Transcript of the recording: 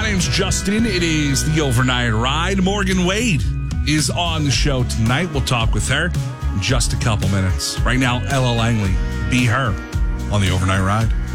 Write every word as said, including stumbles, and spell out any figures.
name's Justin. It is the Overnight Ride. Morgan Wade is on the show tonight. We'll talk with her in just a couple minutes. Right now, Ella Langley, Be Her on the Overnight Ride.